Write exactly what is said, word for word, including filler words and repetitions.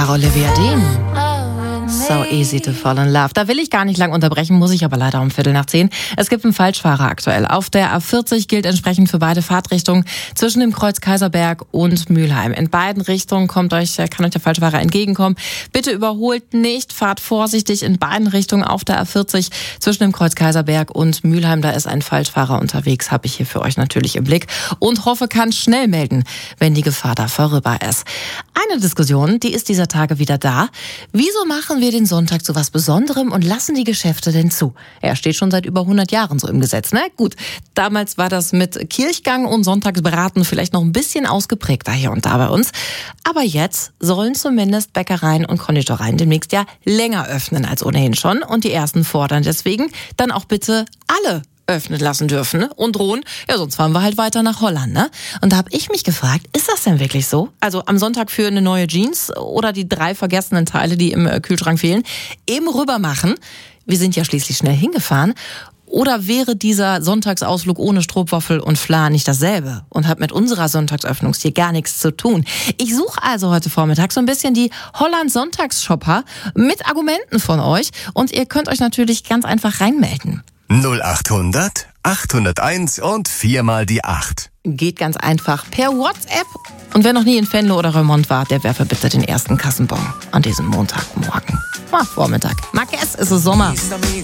Olivia Dean. So easy to fall in love. Da will ich gar nicht lang unterbrechen, muss ich aber leider um Viertel nach zehn. Es gibt einen Falschfahrer aktuell. Auf der A vierzig gilt entsprechend für beide Fahrtrichtungen zwischen dem Kreuz Kaiserberg und Mülheim. In beiden Richtungen kommt euch, kann euch der Falschfahrer entgegenkommen. Bitte überholt nicht, fahrt vorsichtig in beiden Richtungen auf der A vierzig zwischen dem Kreuz Kaiserberg und Mülheim. Da ist ein Falschfahrer unterwegs, habe ich hier für euch natürlich im Blick und hoffe, kann schnell melden, wenn die Gefahr da vorüber ist. Eine Diskussion, die ist dieser Tage wieder da. Wieso machen wir den Sonntag zu was Besonderem und lassen die Geschäfte denn zu? Er steht schon seit über hundert Jahren so im Gesetz, ne? Gut, damals war das mit Kirchgang und Sonntagsbraten vielleicht noch ein bisschen ausgeprägter hier und da bei uns. Aber jetzt sollen zumindest Bäckereien und Konditoreien demnächst ja länger öffnen als ohnehin schon. Und die ersten fordern deswegen dann auch bitte alle öffnen lassen dürfen, ne? Und drohen, ja, sonst fahren wir halt weiter nach Holland, ne? Und da habe ich mich gefragt, ist das denn wirklich so? Also am Sonntag für eine neue Jeans oder die drei vergessenen Teile, die im Kühlschrank fehlen, eben rüber machen. Wir sind ja schließlich schnell hingefahren. Oder wäre dieser Sonntagsausflug ohne Strohwaffel und Flan nicht dasselbe und hat mit unserer Sonntagsöffnungstür gar nichts zu tun? Ich suche also heute Vormittag so ein bisschen die Holland-Sonntagsshopper mit Argumenten von euch und ihr könnt euch natürlich ganz einfach reinmelden. null achthundert achthunderteins und viermal die acht. Geht ganz einfach per WhatsApp. Und wer noch nie in Venlo oder Remont war, der werfe bitte den ersten Kassenbon an diesem Montagmorgen. Ah, Vormittag. Marques, es ist Sommer.